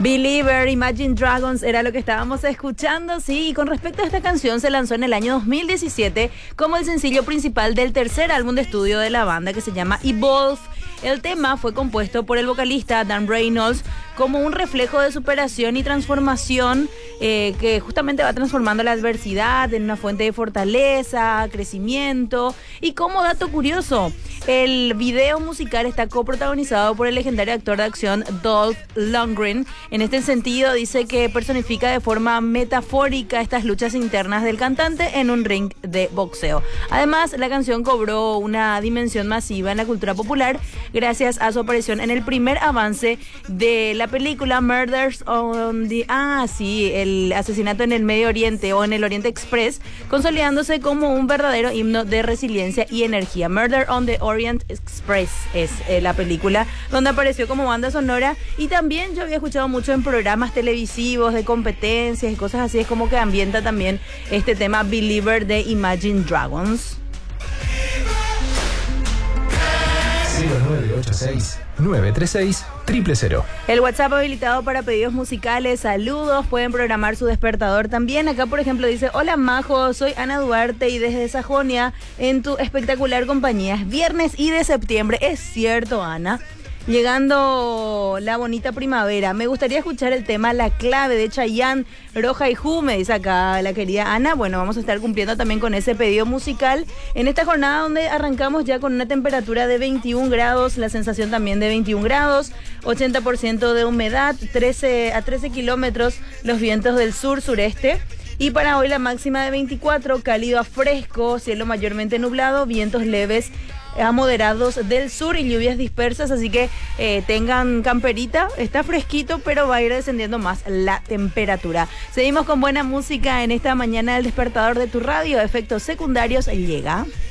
Believer, Imagine Dragons era lo que estábamos escuchando, sí, y con respecto a esta canción se lanzó en el año 2017 como el sencillo principal del tercer álbum de estudio de la banda que se llama Evolve. El tema fue compuesto por el vocalista Dan Reynolds como un reflejo de superación y transformación que justamente va transformando la adversidad en una fuente de fortaleza, crecimiento. Y como dato curioso, el video musical está coprotagonizado por el legendario actor de acción Dolph Lundgren. En este sentido, dice que personifica de forma metafórica estas luchas internas del cantante en un ring de boxeo. Además, la canción cobró una dimensión masiva en la cultura popular gracias a su aparición en el primer avance de la película Murders on the... el asesinato en el Medio Oriente o en el Oriente Express, consolidándose como un verdadero himno de resiliencia y energía. Murder on the Orient Express es la película donde apareció como banda sonora, y también yo había escuchado mucho en programas televisivos de competencias y cosas así, es como que ambienta también este tema Believer de Imagine Dragons. 0986-936-000. El WhatsApp habilitado para pedidos musicales, saludos, pueden programar su despertador también. Acá, por ejemplo, dice: hola Majo, soy Ana Duarte y desde Sajonia en tu espectacular compañía. Es viernes y de septiembre, es cierto, Ana. Llegando la bonita primavera, me gustaría escuchar el tema La Clave de Chayanne, Roja y Ju, me dice acá la querida Ana. Bueno, vamos a estar cumpliendo también con ese pedido musical en esta jornada donde arrancamos ya con una temperatura de 21 grados, la sensación también de 21 grados, 80% de humedad, 13 kilómetros los vientos del sur-sureste. Y para hoy la máxima de 24, cálido a fresco, cielo mayormente nublado, vientos leves a moderados del sur y lluvias dispersas, así que tengan camperita, está fresquito, pero va a ir descendiendo más la temperatura. Seguimos con buena música en esta mañana del despertador de tu radio. Efectos secundarios llega.